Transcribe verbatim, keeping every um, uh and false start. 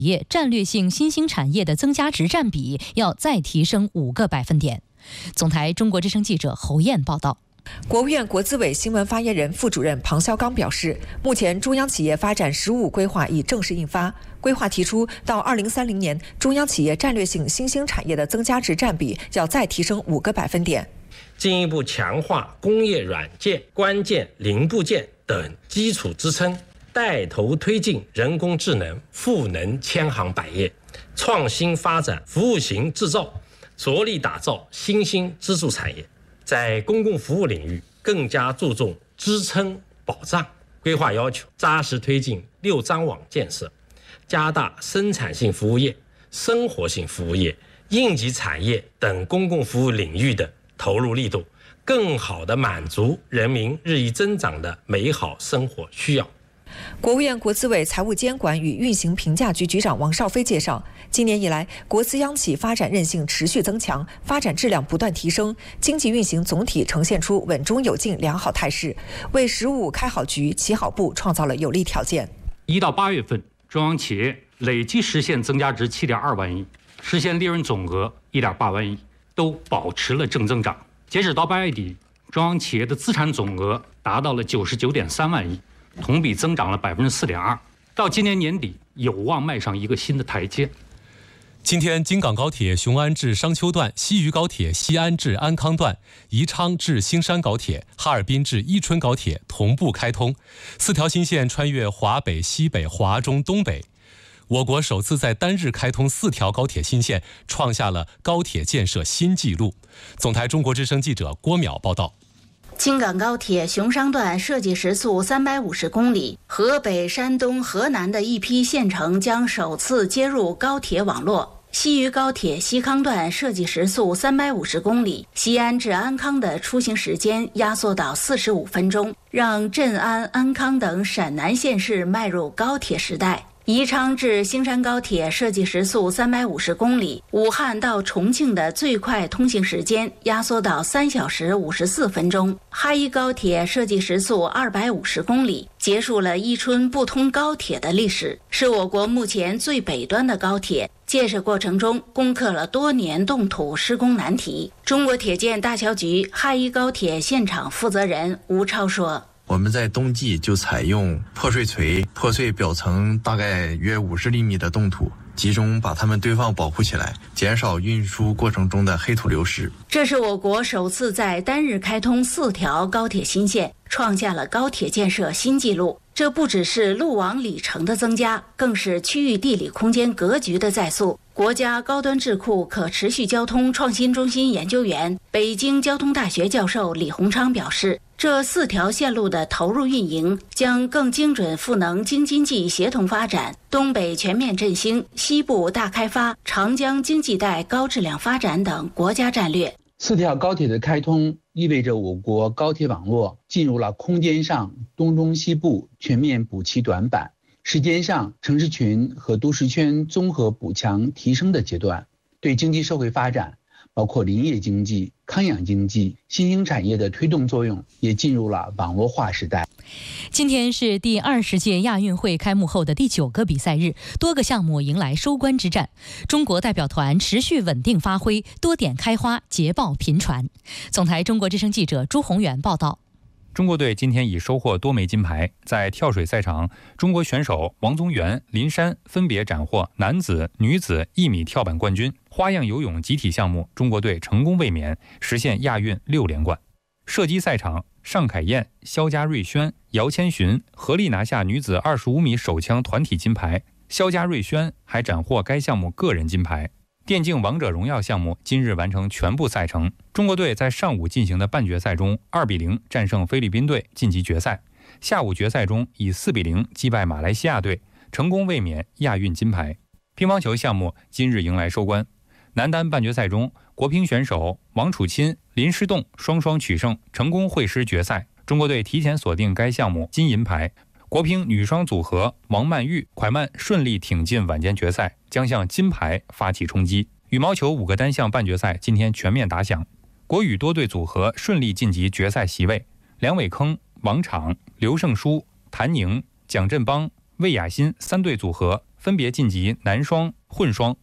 业战略性新兴产业的增加值占比要再提升五个百分点。总台中国之声记者侯燕报道。 国务院国资委新闻发言人、副主任庞肖刚表示，目前中央企业发展“十五”规划已正式印发。规划提出，到二零三零年，中央企业战略性新兴产业的增加值占比要再提升五个百分点， 进一步强化工业软件、关键零部件等基础支撑，带头推进人工智能赋能千行百业，创新发展服务型制造，着力打造新兴支柱产业。在公共服务领域更加注重支撑保障。规划要求扎实推进六张网建设，加大生产性服务业、生活性服务业、应急产业等公共服务领域的投入力度，更好地满足人民日益增长的美好生活需要。 国务院国资委财务监管与运行评价局局长王少飞介绍，今年以来，国资央企发展韧性持续增强，发展质量不断提升，经济运行总体呈现出稳中有进良好态势，为“十五”开好局、起好步创造了有利条件。 一到八月份，中央企业累计实现增加值七点二万亿，实现利润总额一点八万亿，都保持了正增长。截止到八月底，中央企业的资产总额达到了九十九点三万亿。同比增长了百分之四点二，到今年年底有望迈上一个新的台阶。 今天，京港高铁雄安至商丘段、西渝高铁西安至安康段、宜昌至兴山高铁、哈尔滨至伊春高铁同步开通，四条新线穿越华北、西北、华中、东北。我国首次在单日开通四条高铁新线，创下了高铁建设新纪录。总台中国之声记者郭淼报道。 京港高铁雄商段设计时速三百五十公里，河北、山东、河南的一批县城将首次接入高铁网络。西渝高铁西康段设计时速三百五十公里，西安至安康的出行时间压缩到四十五分钟，让镇安、安康等陕南县市迈入高铁时代。宜昌至兴山高铁设计时速三百五十公里，武汉到重庆的最快通行时间压缩到三小时五十四分钟。哈伊高铁设计时速二百五十公里，结束了伊春不通高铁的历史，是我国目前最北端的高铁。建设过程中攻克了多年冻土施工难题。中国铁建大桥局哈伊高铁现场负责人吴超说， 我们在冬季就采用破碎锤，破碎表层大概约五十厘米的冻土，集中把它们堆放保护起来，减少运输过程中的黑土流失。 这是我国首次在单日开通四条高铁新线，创下了高铁建设新纪录。这不只是路网里程的增加，更是区域地理空间格局的再塑。国家高端智库可持续交通创新中心研究员、北京交通大学教授李洪昌表示，这四条线路的投入运营将更精准赋能京津冀协同发展、东北全面振兴、西部大开发、长江经济带高质量发展等国家战略。 四条高铁的开通意味着我国高铁网络进入了空间上东中西部全面补齐短板，时间上城市群和都市圈综合补强提升的阶段，对经济社会发展，包括林业经济、康养经济、新兴产业的推动作用也进入了网络化时代。 今天是第二十届亚运会开幕后的第九个比赛日，多个项目迎来收官之战。中国代表团持续稳定发挥，多点开花，捷报频传。总台中国之声记者朱宏远报道。 中国队今天已收获多枚金牌。在跳水赛场，中国选手王宗源、林珊分别斩获男子、女子一米跳板冠军。花样游泳集体项目，中国队成功卫冕，实现亚运六连冠。射击赛场，尚凯燕、肖家瑞轩、姚千寻合力拿下女子二十五米手枪团体金牌，肖家瑞轩还斩获该项目个人金牌。电竞王者荣耀项目今日完成全部赛程，中国队在上午进行的半决赛中二比零战胜菲律宾队晋级决赛，下午决赛中以四比零击败马来西亚队，成功卫冕亚运金牌。乒乓球项目今日迎来收官，男单半决赛中，国乒选手王楚钦、林诗栋双双取胜，成功会师决赛，中国队提前锁定该项目金银牌。国乒女双组合王曼玉、蒯曼顺利挺进晚间决赛，将向金牌发起冲击。羽毛球五个单项半决赛今天全面打响，国羽多队组合顺利晋级决赛席位，梁伟铿、王昶、刘胜书、谭宁、蒋振邦、魏雅欣三队组合分别晋级男双、混双、